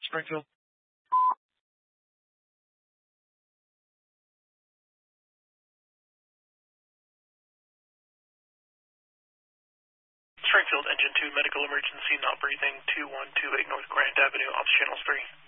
Springfield. Springfield, Engine 2, medical emergency, not breathing, 2128 North Grand Avenue, off channel 3.